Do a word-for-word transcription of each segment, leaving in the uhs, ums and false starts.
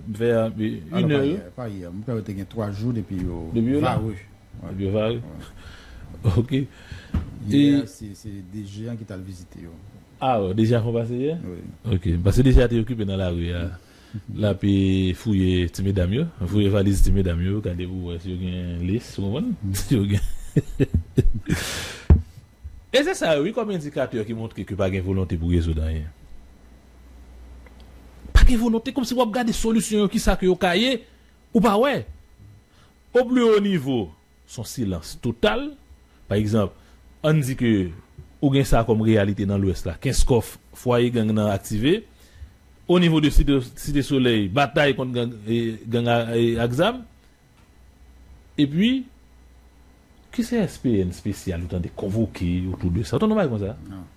vers une heure. Pas hier, mon père était trois jours depuis au Depuis là. Depuis Vareux. OK. Hier, c'est des géants qui t'ont visité. Ah, ouais, déjà qu'on passe hier? Oui. OK. Parce que déjà t'es occupé dans la rue là. Là puis fouiller tes mesdames yo, fouiller valise tes mesdames yo, quand vous si vous avez une liste, vous comprenez? Et c'est ça, oui, comme indicateur qui montre que pas de volonté pour résoudre rien. Pas de volonté, comme si vous regardez des solutions qui ça que vous cahier, ou pas, ouais. Au plus haut niveau, son silence total. Par exemple, on dit que, ou gain ça comme réalité dans l'Ouest là, quinze coffres, foyer gang nan activé. Au niveau de Cité, Cité Soleil, bataille contre gang, gang et Axam. Et puis, qui c'est S P N spécial, autant de convoquer autour de ça? Autant normal comme ça? Non.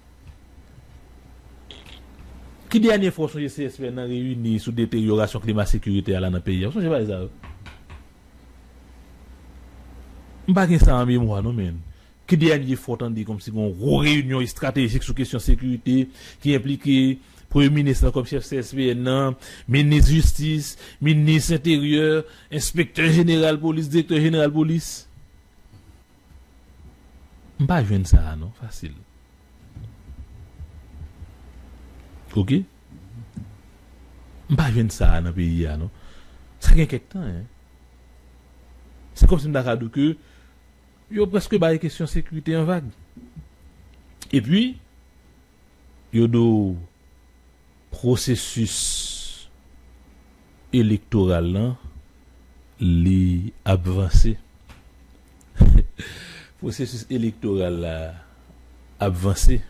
Qui dernière fois son C S P N réuni sous détérioration climatique sécurité à la dans le pays? Je sais pas ça. Je ne sais pas ça en mémoire, non, mais. Qui dernière fois on dit comme si on réunion stratégique sur question sécurité qui implique Premier ministre comme chef C S P N, ministre justice, ministre intérieur, inspecteur général police, directeur général police. Je ne pas jouer ça, non? Facile. Ok? Je ne pas jouer ça dans le pays, non? Ça fait quelque temps, hein? C'est comme si je me disais que il y a presque pas de question de sécurité en vague. Et puis, il y a des processus électoral là, les avancé. Processus électoral là, avancé.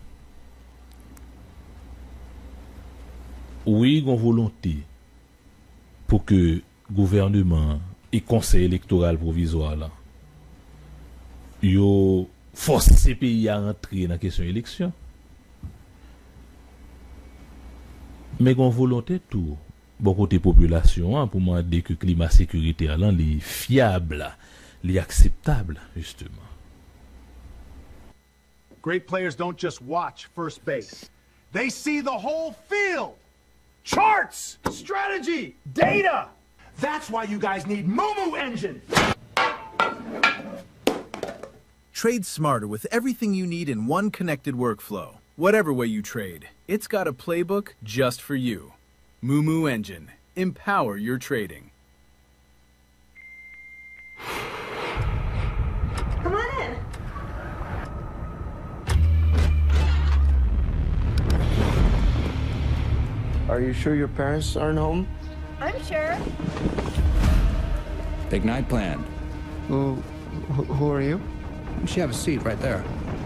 Oui, il y a une volonté pour que le gouvernement et conseil électoral provisoire là, yo force ces pays à entrer dans la question élection. Mais qu'on volonté tout bon côté population hein, pour moi dès que climat sécurité là les fiable, les acceptable justement. Great players don't just watch first base. They see the whole field. Charts, strategy, data. That's why you guys need Mumu Engine. Trade smarter with everything you need in one connected workflow. Whatever way you trade, it's got a playbook just for you. Mumu Engine. Empower your trading. Come on in. Are you sure your parents aren't home? I'm sure. Big night planned. Who, who, who are you? You should have a seat right there.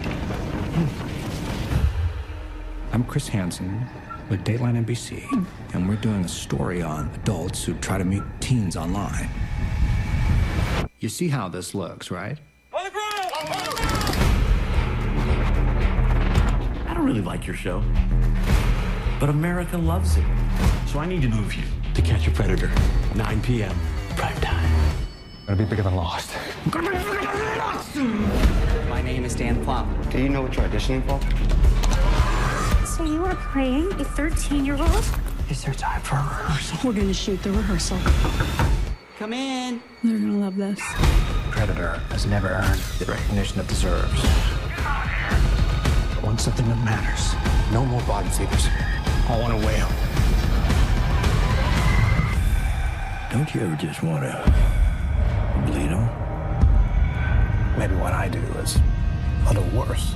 I'm Chris Hansen with Dateline N B C, and we're doing a story on adults who try to meet teens online. You see how this looks, right? On the ground! On the ground! I don't really like your show, but America loves it. So I need to move you to Catch a Predator, nine p.m. prime time. Gonna be bigger than Lost. My name is Dan Plum. Do you know what you're auditioning for? So you are playing a thirteen-year-old? Is there time for a rehearsal? We're going to shoot the rehearsal. Come in. They're going to love this. Predator has never earned the recognition it deserves. I want something that matters. No more bottom feeders. I want a whale. Don't you ever just want to bleed them? Maybe what I do is a little worse.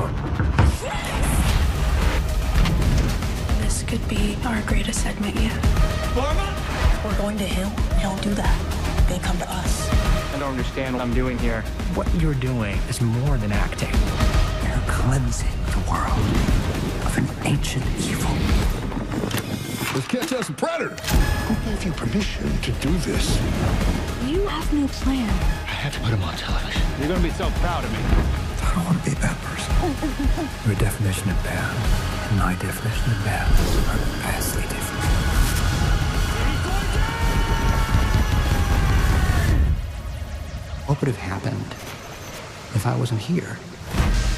This could be our greatest segment yet. We're going to him. Don't do that. They come to us. I don't understand what I'm doing here. What you're doing is more than acting. You're cleansing the world of an ancient evil. Let's catch us a predator. Who gave you permission to do this? You have no plan. I have to put him on television. You're gonna be so proud of me. I don't want to be a bad person. Your definition of bad and my definition of bad are vastly different. What would have happened if I wasn't here?